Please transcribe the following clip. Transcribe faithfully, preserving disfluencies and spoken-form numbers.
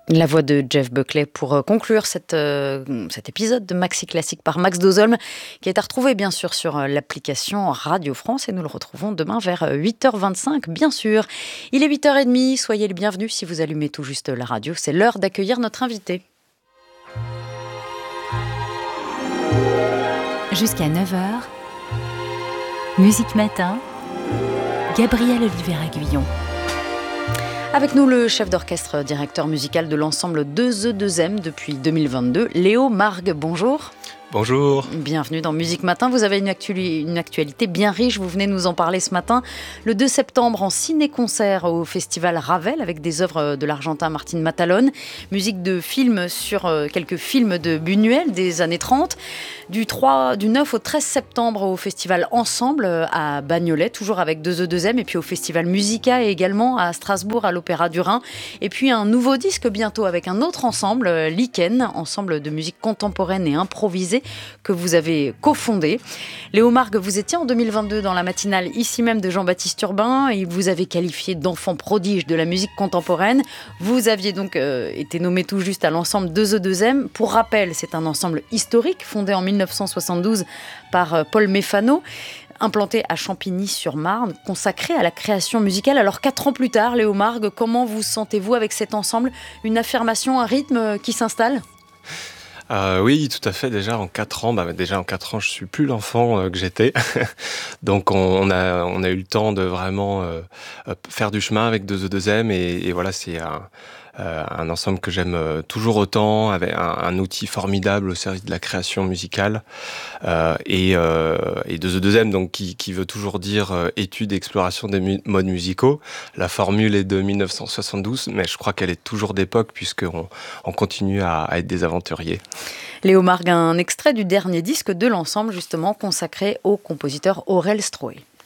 La voix de Jeff Buckley pour conclure cette, euh, cet épisode de Maxi Classique par Max Dozolm, qui est à retrouver bien sûr sur l'application Radio France, et nous le retrouvons demain vers huit heures vingt-cinq, bien sûr. Il est huit heures trente, soyez les bienvenus si vous allumez tout juste la radio, c'est l'heure d'accueillir notre invité. Jusqu'à neuf heures, Musique Matin, Gabriel Olivier-Aguillon. Avec nous, le chef d'orchestre, directeur musical de l'ensemble deux E deux M depuis deux mille vingt-deux, Léo Margues. Bonjour. Bonjour. Bienvenue dans Musique Matin. Vous avez une, actuali- une actualité bien riche, vous venez nous en parler ce matin. Le deux septembre, en ciné-concert au Festival Ravel, avec des œuvres de l'Argentin Martin Matalone. Musique de film sur euh, quelques films de Buñuel des années trente. Du, trois, du neuf au treize septembre au Festival Ensemble à Bagnolet, toujours avec deux E deux M. Et puis au Festival Musica également à Strasbourg, à l'Opéra du Rhin. Et puis un nouveau disque bientôt avec un autre ensemble, Lichen, ensemble de musique contemporaine et improvisée, que vous avez cofondé. Léo Margues, vous étiez en deux mille vingt-deux dans la matinale ici même de Jean-Baptiste Urbain et vous avez qualifié d'enfant prodige de la musique contemporaine. Vous aviez donc euh, été nommé tout juste à l'ensemble deux E deux M. Pour rappel, c'est un ensemble historique fondé en mille neuf cent soixante-douze par euh, Paul Méfano, implanté à Champigny-sur-Marne, consacré à la création musicale. Alors quatre ans plus tard, Léo Margues, comment vous sentez-vous avec cet ensemble? Une affirmation, un rythme qui s'installe? Euh, oui, tout à fait. Déjà en quatre ans, bah, déjà en quatre ans, je suis plus l'enfant euh, que j'étais. Donc on, on a on a eu le temps de vraiment euh, faire du chemin avec deux E deux M et, et voilà, c'est un Euh, un ensemble que j'aime euh, toujours autant, avec un, un outil formidable au service de la création musicale, euh, et, euh, et deux E deux M, donc qui, qui veut toujours dire euh, étude et exploration des mu- modes musicaux. La formule est de mille neuf cent soixante-douze, mais je crois qu'elle est toujours d'époque puisqu'on on continue à, à être des aventuriers. Léo Margues, un extrait du dernier disque de l'ensemble justement consacré au compositeur Aurel Stroé.